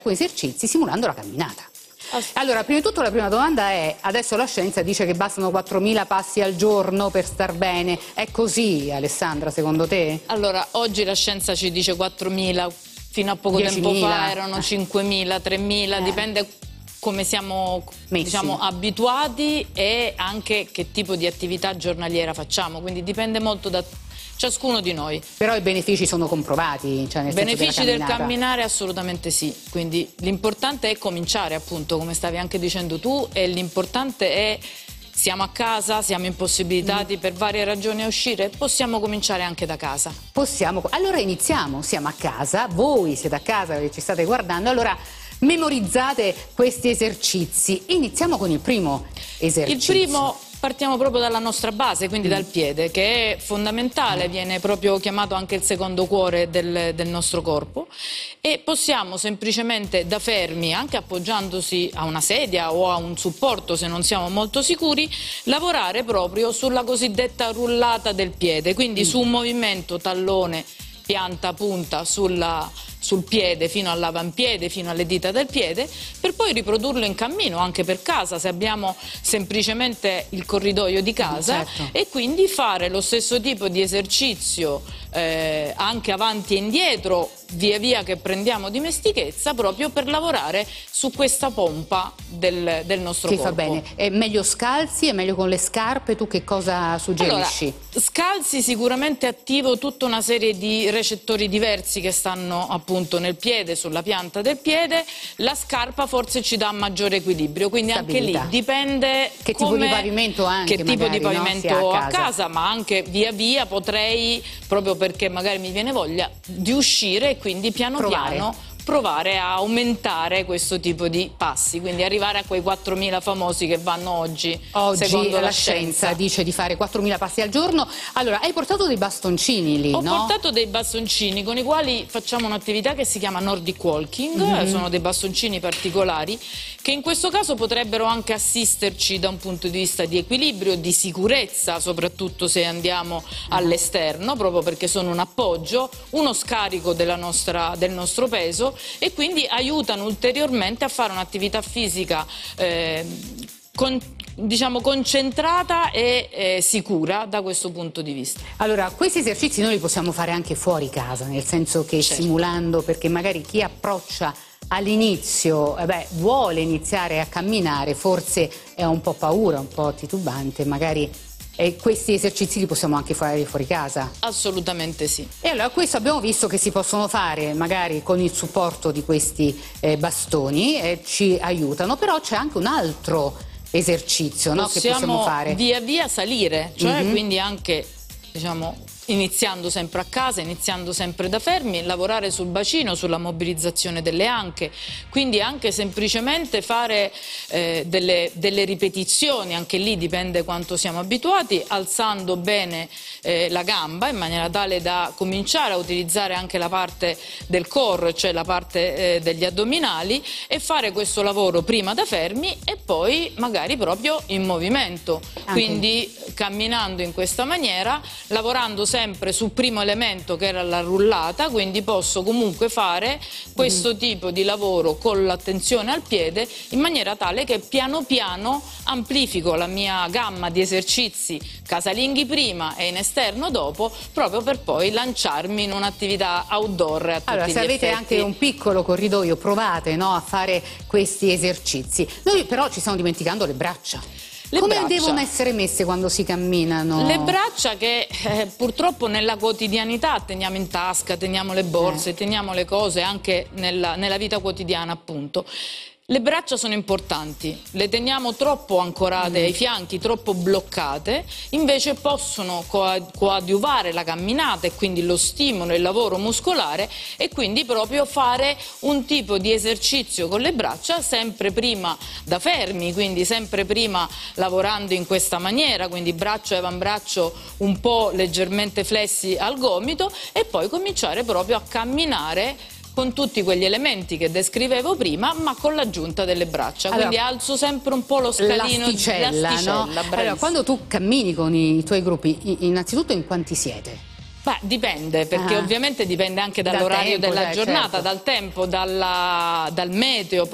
esercizi simulando la camminata. Allora, prima di tutto la prima domanda è, adesso la scienza dice che bastano 4.000 passi al giorno per star bene, è così Alessandra secondo te? Allora, oggi la scienza ci dice 4.000, fino a poco tempo fa erano 5.000, 3.000, dipende come siamo diciamo, abituati e anche che tipo di attività giornaliera facciamo, quindi dipende molto da ciascuno di noi. Però i benefici sono comprovati, cioè nel benefici del camminare assolutamente sì, quindi l'importante è cominciare, appunto, come stavi anche dicendo tu, e l'importante è siamo a casa, siamo impossibilitati per varie ragioni a uscire, possiamo cominciare anche da casa. Allora iniziamo, siamo a casa, voi siete a casa che ci state guardando, allora memorizzate questi esercizi. Iniziamo con il primo esercizio. Il primo partiamo proprio dalla nostra base, quindi dal piede, che è fondamentale, viene proprio chiamato anche il secondo cuore del nostro corpo, e possiamo semplicemente da fermi, anche appoggiandosi a una sedia o a un supporto se non siamo molto sicuri, lavorare proprio sulla cosiddetta rullata del piede, quindi su un movimento tallone, pianta, punta sul piede fino all'avampiede, fino alle dita del piede, per poi riprodurlo in cammino anche per casa, se abbiamo semplicemente il corridoio di casa, e quindi fare lo stesso tipo di esercizio anche avanti e indietro via via che prendiamo dimestichezza, proprio per lavorare su questa pompa del nostro corpo. Fa bene. È meglio scalzi, è meglio con le scarpe? Tu che cosa suggerisci? Allora, scalzi sicuramente attivo tutta una serie di recettori diversi che stanno appunto nel piede, sulla pianta del piede. La scarpa forse ci dà maggiore equilibrio, quindi stabilità. Anche lì dipende che tipo di pavimento anche, che tipo magari, di pavimento a casa, ma anche via via potrei, proprio perché magari mi viene voglia di uscire, quindi piano piano provare a aumentare questo tipo di passi, quindi arrivare a quei 4.000 famosi che vanno oggi secondo la scienza dice di fare 4.000 passi al giorno. Allora, hai portato dei bastoncini lì, Ho no? portato dei bastoncini con i quali facciamo un'attività che si chiama Nordic Walking, sono dei bastoncini particolari che in questo caso potrebbero anche assisterci da un punto di vista di equilibrio, di sicurezza, soprattutto se andiamo all'esterno, proprio perché sono un appoggio, uno scarico del nostro peso, e quindi aiutano ulteriormente a fare un'attività fisica diciamo concentrata e sicura da questo punto di vista. Allora, questi esercizi noi li possiamo fare anche fuori casa, nel senso che simulando, perché magari chi approccia all'inizio vuole iniziare a camminare, forse è un po' paura, un po' titubante, magari questi esercizi li possiamo anche fare fuori casa? Assolutamente sì. E allora questo abbiamo visto che si possono fare magari con il supporto di questi bastoni, ci aiutano, però c'è anche un altro esercizio, no, che possiamo fare. Via via salire, cioè quindi anche diciamo iniziando sempre a casa, iniziando sempre da fermi, lavorare sul bacino, sulla mobilizzazione delle anche, quindi anche semplicemente fare delle ripetizioni, anche lì dipende quanto siamo abituati, alzando bene la gamba in maniera tale da cominciare a utilizzare anche la parte del core, cioè la parte degli addominali, e fare questo lavoro prima da fermi e poi magari proprio in movimento, quindi camminando in questa maniera, lavorando sempre sul primo elemento che era la rullata, quindi posso comunque fare questo tipo di lavoro con l'attenzione al piede in maniera tale che piano piano amplifico la mia gamma di esercizi casalinghi prima e in esterno dopo, proprio per poi lanciarmi in un'attività outdoor a tutti Allora, se avete anche un piccolo corridoio, provate, no, a fare questi esercizi. Noi però ci stiamo dimenticando le braccia. Come devono essere messe quando si camminano? Le braccia che purtroppo nella quotidianità teniamo in tasca, teniamo le borse, teniamo le cose anche nella vita quotidiana, appunto. Le braccia sono importanti, le teniamo troppo ancorate ai fianchi, troppo bloccate, invece possono coadiuvare la camminata e quindi lo stimolo e il lavoro muscolare, e quindi proprio fare un tipo di esercizio con le braccia sempre prima da fermi, quindi sempre prima lavorando in questa maniera, quindi braccio e avambraccio un po' leggermente flessi al gomito, e poi cominciare proprio a camminare con tutti quegli elementi che descrivevo prima, ma con l'aggiunta delle braccia. Allora, quindi alzo sempre un po' lo scalino, l'asticella, no? Allora, quando tu cammini con i tuoi gruppi, innanzitutto in quanti siete? Beh, dipende, perché ovviamente dipende anche dall'orario della giornata, certo, dal tempo, dal meteo.